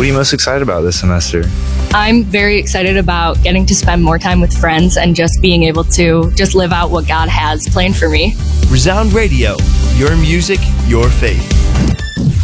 What are you most excited about this semester? I'm very excited about getting to spend more time with friends and just being able to just live out what God has planned for me. Resound Radio, your music, your faith.